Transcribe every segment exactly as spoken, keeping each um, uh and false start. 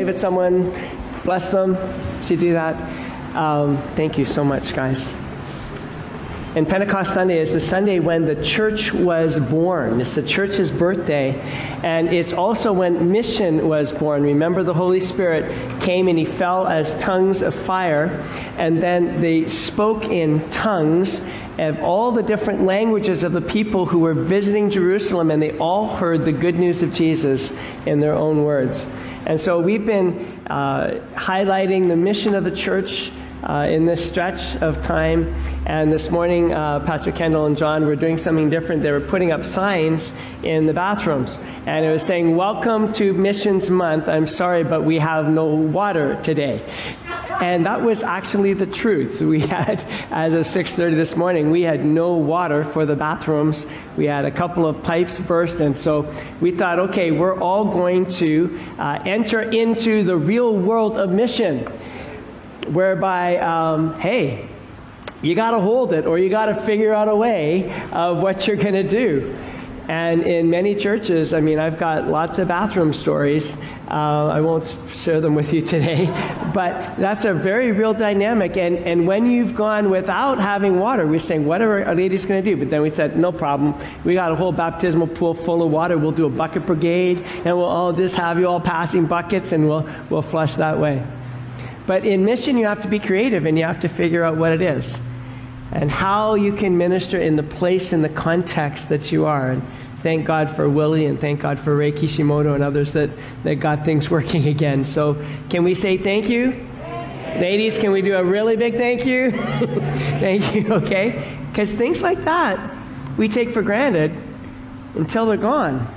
wave at someone, bless them. Should you do that? Um, thank you so much, guys. And Pentecost Sunday is the Sunday when the church was born. It's the church's birthday. And it's also when mission was born. Remember, the Holy Spirit came and he fell as tongues of fire. And then they spoke in tongues of all the different languages of the people who were visiting Jerusalem. And they all heard the good news of Jesus in their own words. And so we've been uh, highlighting the mission of the church Uh, in this stretch of time. And this morning, uh, Pastor Kendall and John were doing something different. They were putting up signs in the bathrooms. And it was saying, welcome to Missions Month. I'm sorry, but we have no water today. And that was actually the truth. We had, as of six thirty this morning, we had no water for the bathrooms. We had a couple of pipes burst. And so we thought, okay, we're all going to uh, enter into the real world of mission. Whereby, um, hey, you got to hold it, or you got to figure out a way of what you're going to do. And in many churches, I mean, I've got lots of bathroom stories. Uh, I won't share them with you today, but that's a very real dynamic. And, and when you've gone without having water, we're saying, what are our ladies going to do? But then we said, no problem. We got a whole baptismal pool full of water. We'll do a bucket brigade, and we'll all just have you all passing buckets, and we'll we'll flush that way. But in mission, you have to be creative, and you have to figure out what it is and how you can minister in the place, in the context that you are. And thank God for Willie, and thank God for Ray Kishimoto and others that, that got things working again. So can we say thank you? Ladies, can we do a really big thank you? Thank you, okay? Because things like that we take for granted until they're gone.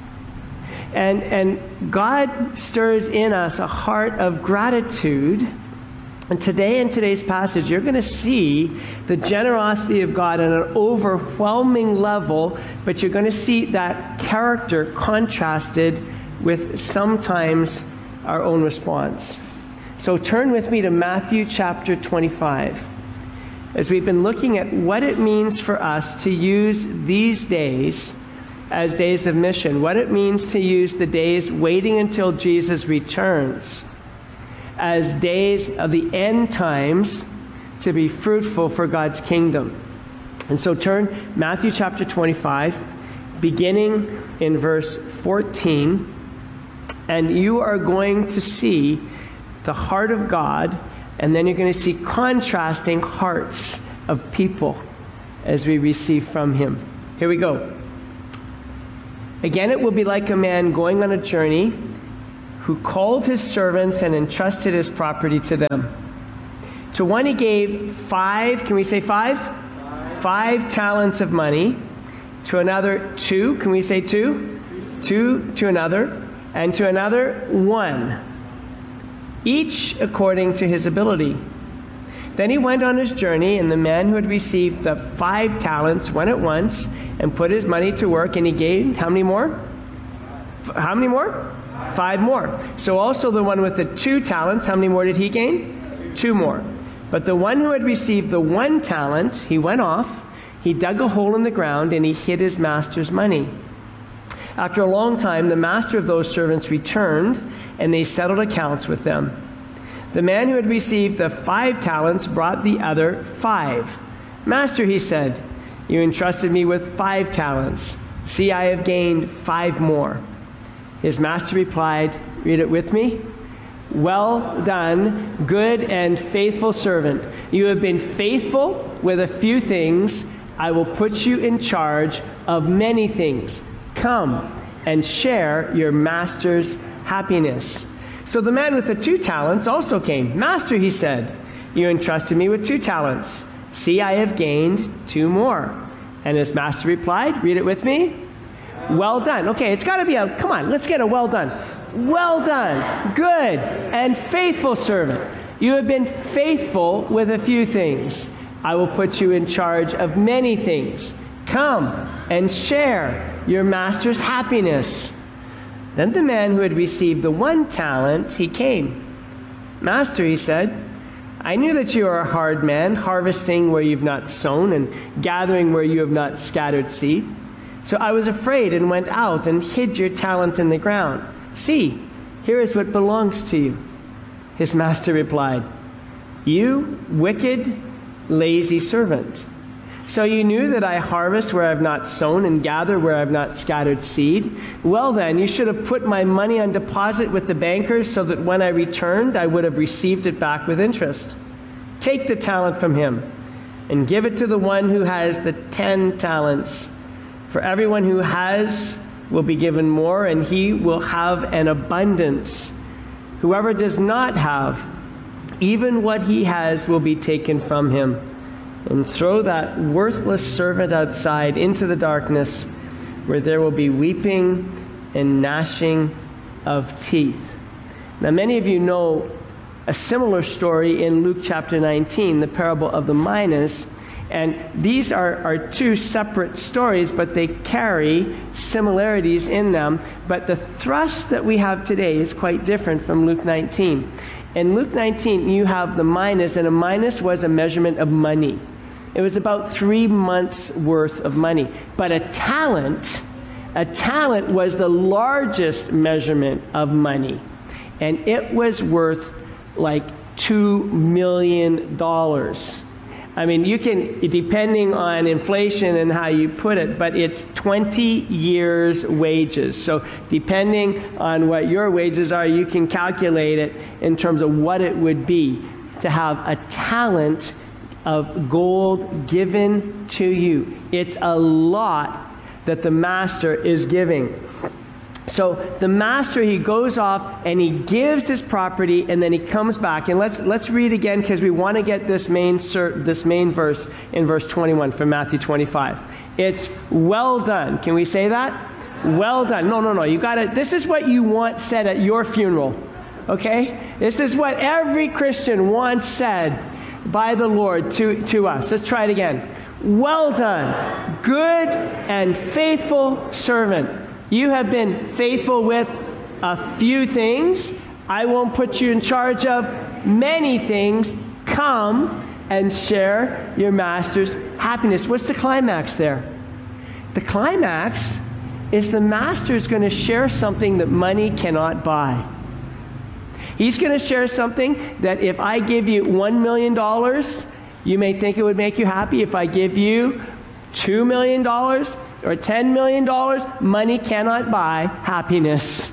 And and God stirs in us a heart of gratitude. And today, in today's passage, you're going to see the generosity of God on an overwhelming level, but you're going to see that character contrasted with sometimes our own response. So turn with me to Matthew chapter twenty-five, as we've been looking at what it means for us to use these days as days of mission, what it means to use the days waiting until Jesus returns as days of the end times to be fruitful for God's kingdom. And so turn Matthew chapter twenty-five, beginning in verse fourteen, and you are going to see the heart of God, and then you're going to see contrasting hearts of people as we receive from him. Here we go. Again, it will be like a man going on a journey who called his servants and entrusted his property to them. To one he gave five, can we say five? Five, five talents of money. To another, two, can we say two? Two to another. And to another, one. Each according to his ability. Then he went on his journey, and the man who had received the five talents went at once and put his money to work, and he gained how many more? How many more? Five more. So also the one with the two talents, how many more did he gain? Two more. But the one who had received the one talent, he went off, he dug a hole in the ground, and he hid his master's money. After a long time, the master of those servants returned, and they settled accounts with them. The man who had received the five talents brought the other five. Master, he said, you entrusted me with five talents. See, I have gained five more. His master replied, read it with me. Well done, good and faithful servant. You have been faithful with a few things. I will put you in charge of many things. Come and share your master's happiness. So the man with the two talents also came. Master, he said, you entrusted me with two talents. See, I have gained two more. And his master replied, read it with me. Well done. Okay, it's got to be a, come on, let's get a well done. Well done, good and faithful servant. You have been faithful with a few things. I will put you in charge of many things. Come and share your master's happiness. Then the man who had received the one talent, he came. Master, he said, I knew that you are a hard man, harvesting where you've not sown and gathering where you have not scattered seed. So I was afraid and went out and hid your talent in the ground. See, here is what belongs to you." His master replied, "You wicked, lazy servant. So you knew that I harvest where I have not sown and gather where I have not scattered seed? Well then, you should have put my money on deposit with the bankers so that when I returned, I would have received it back with interest. Take the talent from him and give it to the one who has the ten talents. For everyone who has will be given more, and he will have an abundance. Whoever does not have, even what he has will be taken from him. And throw that worthless servant outside into the darkness, where there will be weeping and gnashing of teeth." Now, many of you know a similar story in Luke chapter nineteen, the parable of the minas. And these are, are two separate stories, but they carry similarities in them. But the thrust that we have today is quite different from Luke nineteen. In Luke nineteen, you have the minas, and a minas was a measurement of money. It was about three months' worth of money. But a talent, a talent was the largest measurement of money. And it was worth like two million dollars. I mean, you can, depending on inflation and how you put it, but it's twenty years' wages. So depending on what your wages are, you can calculate it in terms of what it would be to have a talent of gold given to you. It's a lot that the master is giving. So the master, he goes off and he gives his property, and then he comes back. And let's let's read again, because we want to get this main this main verse in verse twenty-one from Matthew twenty-five. It's well done. Can we say that? Well done. No, no, no. You got to. This is what you want said at your funeral. Okay? This is what every Christian wants said by the Lord to, to us. Let's try it again. Well done, good and faithful servant. You have been faithful with a few things. I won't put you in charge of many things. Come and share your master's happiness. What's the climax there? The climax is the master is going to share something that money cannot buy. He's going to share something that if I give you one million dollars, you may think it would make you happy. If I give you two million dollars or ten million dollars, money cannot buy happiness.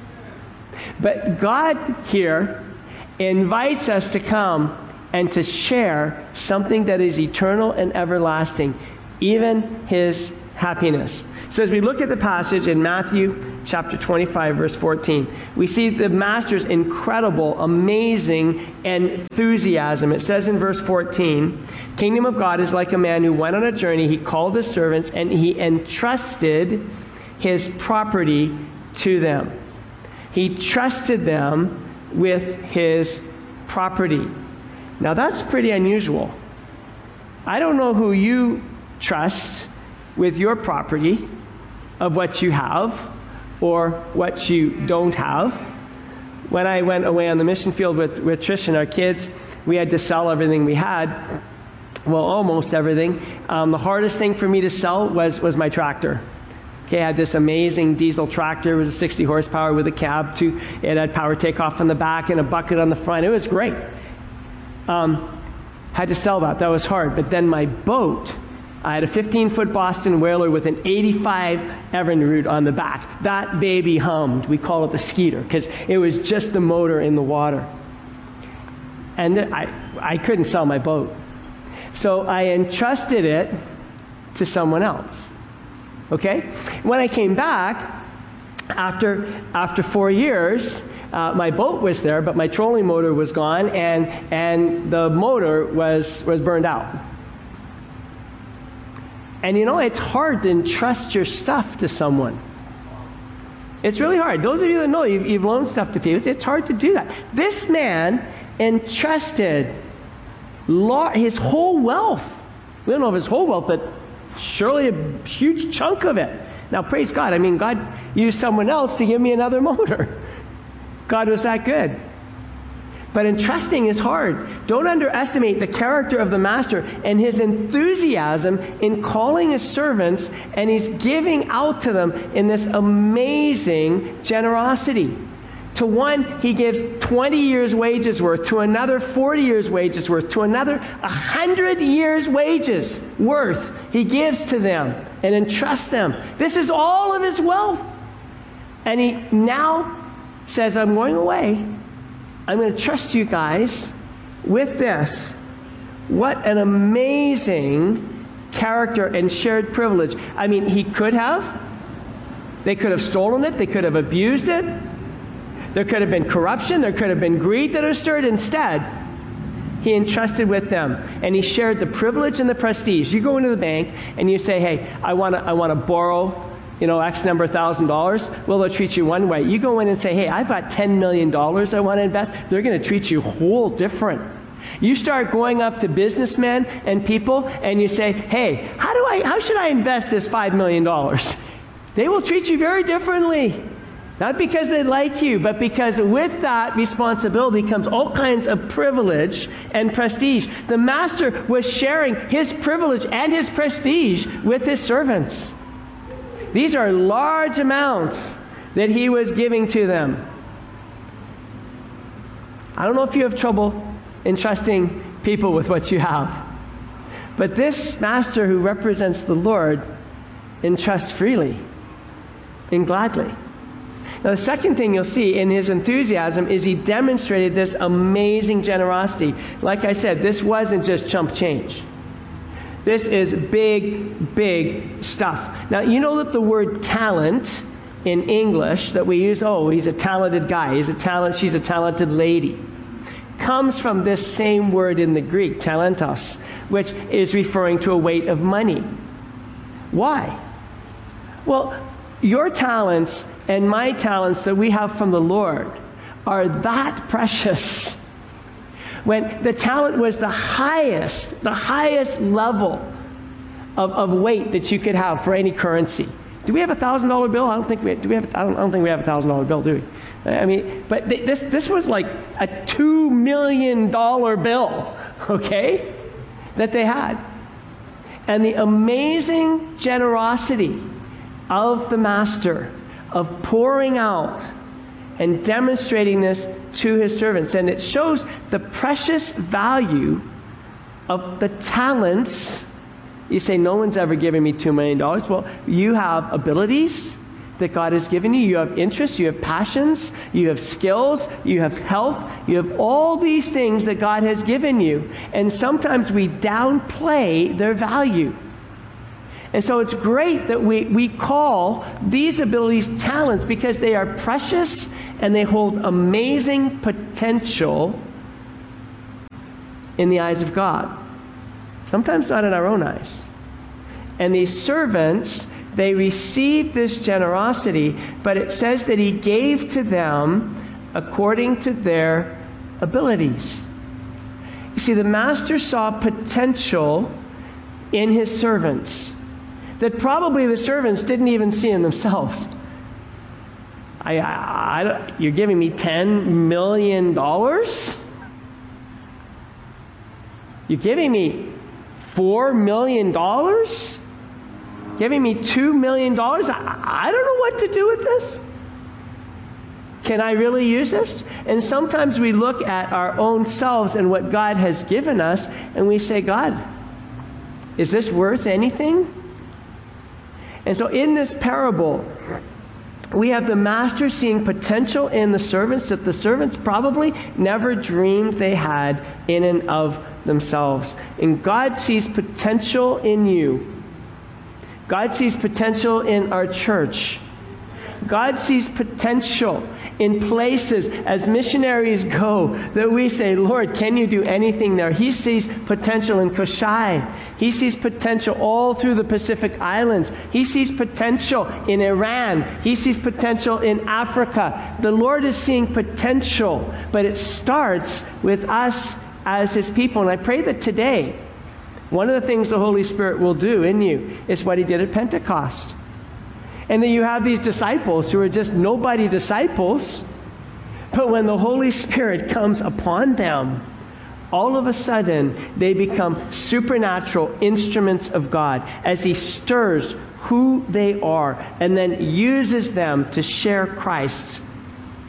But God here invites us to come and to share something that is eternal and everlasting, even his happiness. So as we look at the passage in Matthew chapter twenty-five, verse fourteen, we see the master's incredible, amazing enthusiasm. It says in verse fourteen, "Kingdom of God is like a man who went on a journey. He called his servants and he entrusted his property to them." He trusted them with his property. Now that's pretty unusual. I don't know who you trust with your property, of what you have or what you don't have. When I went away on the mission field with, with Trish and our kids, we had to sell everything we had. Well, almost everything. Um, the hardest thing for me to sell was, was my tractor. Okay, I had this amazing diesel tractor. It was a sixty horsepower with a cab. Too. It had power takeoff on the back and a bucket on the front. It was great. Um, had to sell that. That was hard. But then my boat, I had a fifteen-foot Boston whaler with an eighty-five Evinrude on the back. That baby hummed. We call it the Skeeter because it was just the motor in the water. And I, I couldn't sell my boat. So I entrusted it to someone else. Okay? When I came back, after, after four years, uh, my boat was there, but my trolling motor was gone, and, and the motor was, was burned out. And you know, it's hard to entrust your stuff to someone. It's really hard. Those of you that know, you've, you've loaned stuff to people, it's hard to do that. This man entrusted his whole wealth. We don't know if his whole wealth, but surely a huge chunk of it. Now, praise God. I mean, God used someone else to give me another motor. God was that good. But entrusting is hard. Don't underestimate the character of the master and his enthusiasm in calling his servants, and he's giving out to them in this amazing generosity. To one, he gives twenty years' wages worth. To another, forty years' wages worth. To another, one hundred years' wages worth. He gives to them and entrusts them. This is all of his wealth. And he now says, I'm going away. I'm going to trust you guys with this. What an amazing character and shared privilege. I mean, he could have. They could have stolen it. They could have abused it. There could have been corruption. There could have been greed that was stirred. Instead, he entrusted with them, and he shared the privilege and the prestige. You go into the bank and you say, hey, I want to I want to borrow, you know, X number of thousand dollars. Well, they'll treat you one way. You go in and say, hey, I've got ten million dollars I want to invest. They're going to treat you whole different. You start going up to businessmen and people and you say, hey, how do I, how should I invest this five million dollars? They will treat you very differently. Not because they like you, but because with that responsibility comes all kinds of privilege and prestige. The master was sharing his privilege and his prestige with his servants. These are large amounts that he was giving to them. I don't know if you have trouble entrusting people with what you have, but this master who represents the Lord entrusts freely and gladly. Now, the second thing you'll see in his enthusiasm is he demonstrated this amazing generosity. Like I said, this wasn't just chump change. This is big, big stuff. Now, you know that the word talent in English that we use, oh, he's a talented guy, he's a talent, she's a talented lady, comes from this same word in the Greek, talentos, which is referring to a weight of money. Why? Well, your talents and my talents that we have from the Lord are that precious. When the talent was the highest, the highest level of, of weight that you could have for any currency. Do we have a thousand dollar bill? I don't think we do. We have. I don't, I don't think we have a thousand dollar bill, do we? I mean, but th- this this was like a two million dollar bill, okay, that they had, and the amazing generosity of the master of pouring out and demonstrating this to his servants. And it shows the precious value of the talents. You say, no one's ever given me two million dollars. Well, you have abilities that God has given you. You have interests, you have passions, you have skills, you have health, you have all these things that God has given you. And sometimes we downplay their value. And so it's great that we, we call these abilities talents because they are precious and they hold amazing potential in the eyes of God. Sometimes not in our own eyes. And these servants, they received this generosity, but it says that he gave to them according to their abilities. You see, the master saw potential in his servants that probably the servants didn't even see in themselves. I, I, I, you're giving me ten million dollars? You're giving me four million dollars? Giving me two million dollars? I, I don't know what to do with this. Can I really use this? And sometimes we look at our own selves and what God has given us, and we say, God, is this worth anything? And so in this parable, we have the master seeing potential in the servants that the servants probably never dreamed they had in and of themselves. And God sees potential in you. God sees potential in our church. God sees potential in places as missionaries go that we say, Lord, can you do anything there? He sees potential in Koshai. He sees potential all through the Pacific Islands. He sees potential in Iran. He sees potential in Africa. The Lord is seeing potential, but it starts with us as his people. And I pray that today, one of the things the Holy Spirit will do in you is what he did at Pentecost. And then you have these disciples who are just nobody disciples, but when the Holy Spirit comes upon them, all of a sudden they become supernatural instruments of God as he stirs who they are and then uses them to share Christ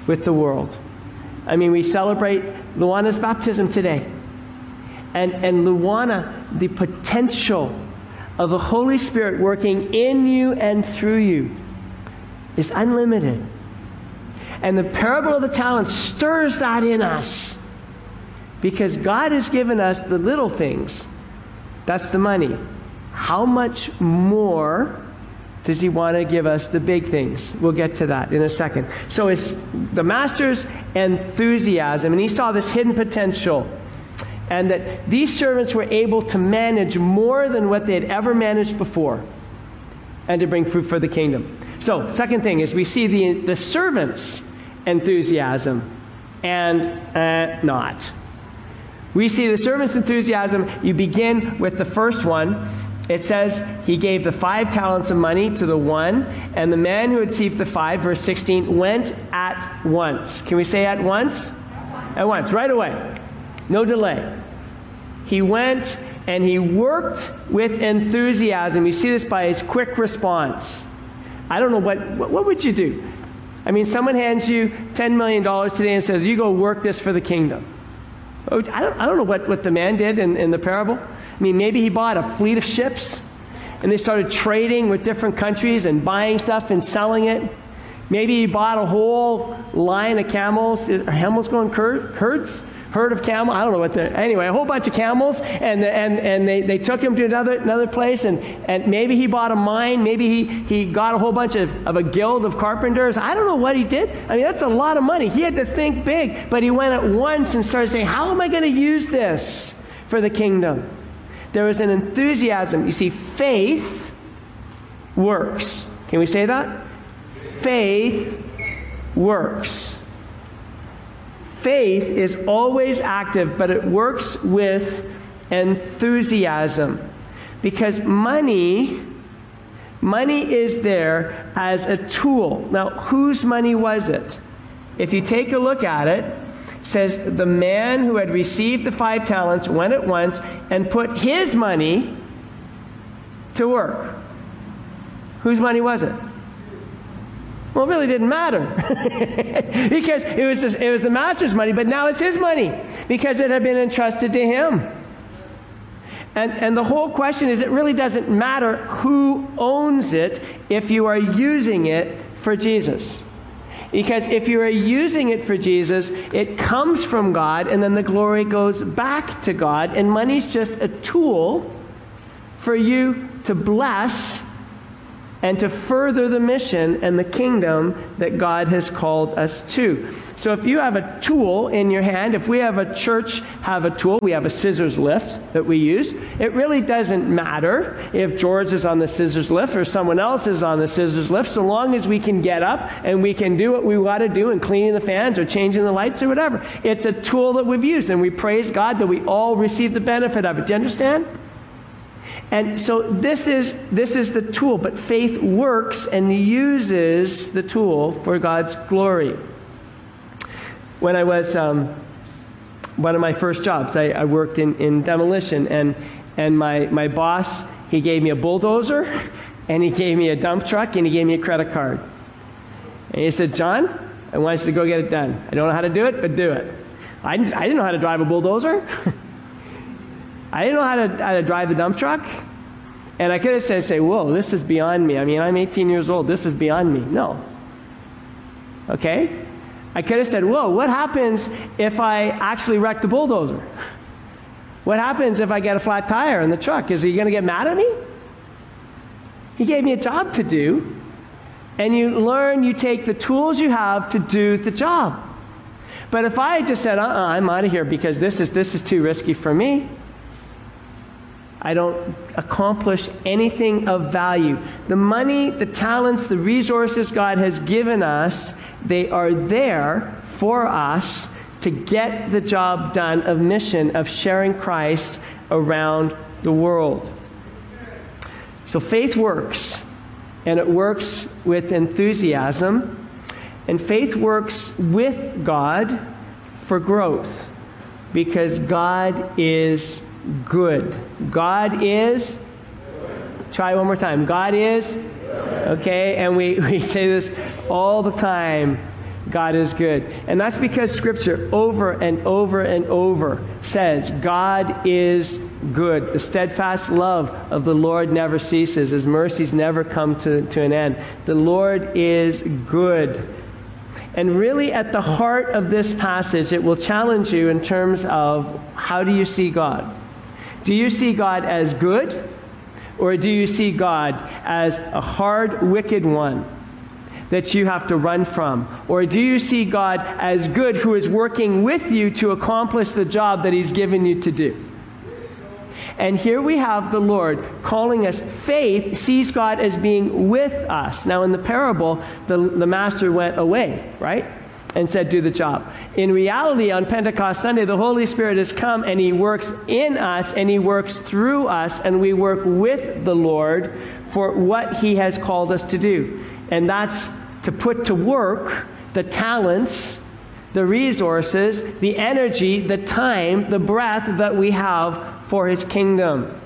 with the world. I mean, we celebrate Luana's baptism today. And, and Luana, the potential of the Holy Spirit working in you and through you is unlimited. And the parable of the talents stirs that in us, because God has given us the little things. That's the money. How much more does he want to give us the big things? We'll get to that in a second. So it's the master's enthusiasm, and he saw this hidden potential, and that these servants were able to manage more than what they had ever managed before, and to bring fruit for the kingdom. So, second thing is we see the, the servants' enthusiasm and uh, not. We see the servants' enthusiasm. You begin with the first one. It says he gave the five talents of money to the one, and the man who had received the five, verse sixteen, went at once. Can we say at once? At once, right away. No delay. He went and he worked with enthusiasm. You see this by his quick response. I don't know, what, what, what would you do? I mean, someone hands you ten million dollars today and says, you go work this for the kingdom. I don't, I don't know what, what the man did in, in the parable. I mean, maybe he bought a fleet of ships and they started trading with different countries and buying stuff and selling it. Maybe he bought a whole line of camels. Are camels going cur- herds? Herd of camels? I don't know what the... Anyway, a whole bunch of camels, and and and they, they took him to another another place, and, and maybe he bought a mine. Maybe he, he got a whole bunch of, of a guild of carpenters. I don't know what he did. I mean, that's a lot of money. He had to think big, but he went at once and started saying, how am I going to use this for the kingdom? There was an enthusiasm. You see, faith works. Can we say that? Faith works. Faith is always active, but it works with enthusiasm. Because money, money is there as a tool. Now, whose money was it? If you take a look at it, it says, the man who had received the five talents went at once and put his money to work. Whose money was it? Well, it really didn't matter because it was, just, it was the master's money, but now it's his money because it had been entrusted to him. And, and the whole question is, it really doesn't matter who owns it if you are using it for Jesus. Because if you are using it for Jesus, it comes from God, and then the glory goes back to God, and money's just a tool for you to bless and to further the mission and the kingdom that God has called us to. So if you have a tool in your hand, if we have a church have a tool, we have a scissors lift that we use, it really doesn't matter if George is on the scissors lift or someone else is on the scissors lift, so long as we can get up and we can do what we got to do in cleaning the fans or changing the lights or whatever. It's a tool that we've used, and we praise God that we all receive the benefit of it. Do you understand? And so this is this is the tool, but faith works and uses the tool for God's glory. When I was um, one of my first jobs, I, I worked in, in demolition, and and my, my boss, he gave me a bulldozer, and he gave me a dump truck, and he gave me a credit card. And he said, John, I want you to go get it done. I don't know how to do it, but do it. I, I didn't know how to drive a bulldozer. I didn't know how to, how to drive the dump truck. And I could have said, say, whoa, this is beyond me. I mean, I'm eighteen years old. This is beyond me. No. Okay? I could have said, whoa, what happens if I actually wreck the bulldozer? What happens if I get a flat tire in the truck? Is he going to get mad at me? He gave me a job to do. And you learn, you take the tools you have to do the job. But if I had just said, uh-uh, I'm out of here because this is this is too risky for me, I don't accomplish anything of value. The money, the talents, the resources God has given us, they are there for us to get the job done of mission, of sharing Christ around the world. So faith works, and it works with enthusiasm, and faith works with God for growth, because God is good. God is, try one more time. God is, okay, and we, we say this all the time. God is good. And that's because Scripture over and over and over says God is good. The steadfast love of the Lord never ceases. His mercies never come to, to an end. The Lord is good. And really at the heart of this passage, it will challenge you in terms of how do you see God? Do you see God as good? Or do you see God as a hard, wicked one that you have to run from? Or do you see God as good who is working with you to accomplish the job that He's given you to do? And here we have the Lord calling us. Faith sees God as being with us. Now in the parable, the, the master went away, right? And said, do the job. In reality, on Pentecost Sunday, the Holy Spirit has come and He works in us and He works through us, and we work with the Lord for what He has called us to do. And that's to put to work the talents, the resources, the energy, the time, the breath that we have for His kingdom.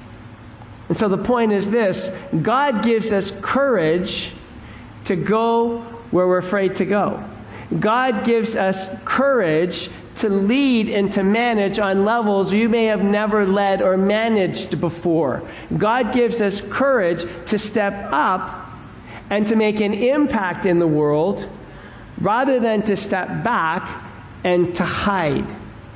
And so the point is this: God gives us courage to go where we're afraid to go. God gives us courage to lead and to manage on levels you may have never led or managed before. God gives us courage to step up and to make an impact in the world rather than to step back and to hide.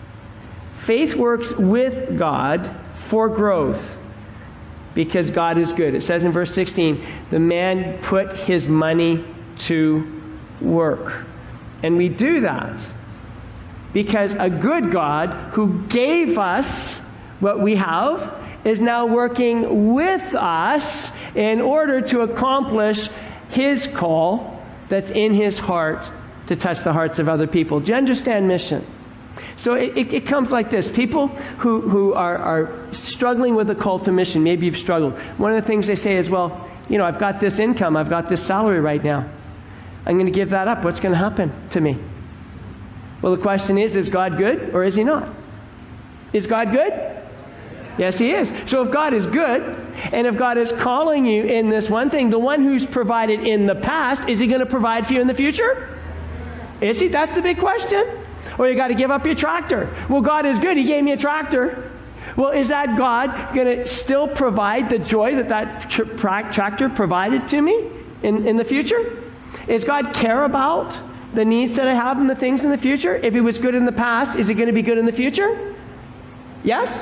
Faith works with God for growth because God is good. It says in verse sixteen, the man put his money to work. And we do that because a good God who gave us what we have is now working with us in order to accomplish His call that's in His heart to touch the hearts of other people. Do you understand mission? So it, it, it comes like this. People who, who are, are struggling with the call to mission, maybe you've struggled. One of the things they say is, well, you know, I've got this income, I've got this salary right now. I'm going to give that up. What's going to happen to me? Well, the question is, is God good or is He not? Is God good? Yes, He is. So if God is good, and if God is calling you in this one thing, the one who's provided in the past, is He going to provide for you in the future? Is He? That's the big question. Or you got to give up your tractor. Well, God is good. He gave me a tractor. Well, is that God going to still provide the joy that that tra- tractor provided to me in, in the future? Does God care about the needs that I have and the things in the future? If He was good in the past, is He going to be good in the future? Yes?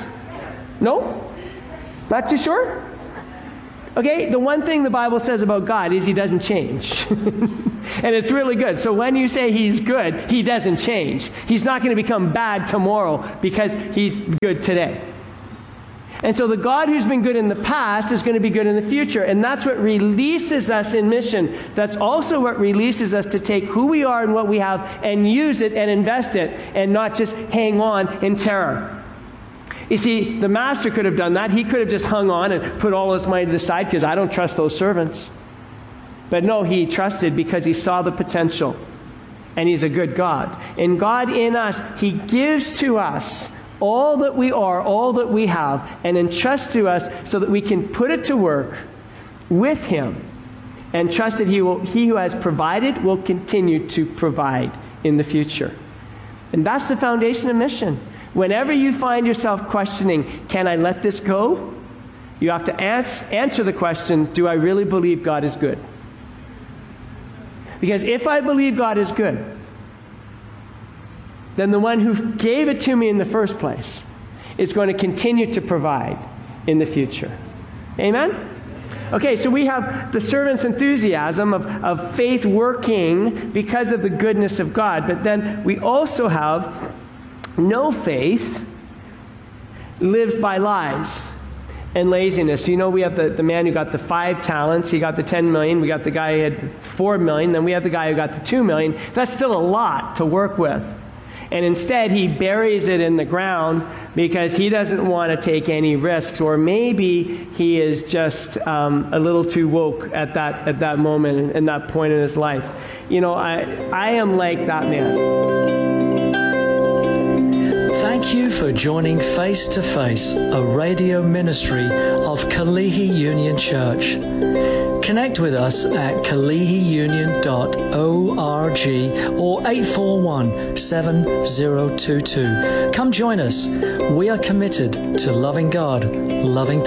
No? Not too sure? Okay, the one thing the Bible says about God is He doesn't change. And it's really good. So when you say He's good, He doesn't change. He's not going to become bad tomorrow because He's good today. And so the God who's been good in the past is going to be good in the future. And that's what releases us in mission. That's also what releases us to take who we are and what we have and use it and invest it and not just hang on in terror. You see, the master could have done that. He could have just hung on and put all his money to the side because I don't trust those servants. But no, he trusted because he saw the potential. And He's a good God. And God in us, He gives to us all that we are, all that we have, and entrusts to us so that we can put it to work with Him and trust that He will, He who has provided will continue to provide in the future. And that's the foundation of mission. Whenever you find yourself questioning, can I let this go? You have to ans- answer the question, do I really believe God is good? Because if I believe God is good, then the one who gave it to me in the first place is going to continue to provide in the future. Amen? Okay, so we have the servant's enthusiasm of, of faith working because of the goodness of God. But then we also have no faith lives by lies and laziness. You know, we have the, the man who got the five talents. He got the ten million. We got the guy who had four million. Then we have the guy who got the two million. That's still a lot to work with. And instead, he buries it in the ground because he doesn't want to take any risks. Or maybe he is just um, a little too woke at that at that moment and, and that point in his life. You know, I, I am like that man. Thank you for joining Face to Face, a radio ministry of Kalihi Union Church. Connect with us at kalihi union dot org or eight four one, seven zero two two. Come join us. We are committed to loving God, loving people.